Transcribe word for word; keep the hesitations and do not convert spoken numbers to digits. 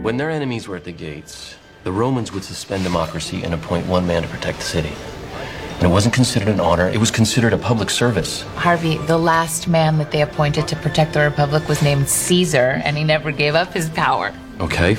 When their enemies were at the gates, the Romans would suspend democracy and appoint one man to protect the city. And it wasn't considered an honor, it was considered a public service. Harvey, the last man that they appointed to protect the Republic was named Caesar, and he never gave up his power. Okay,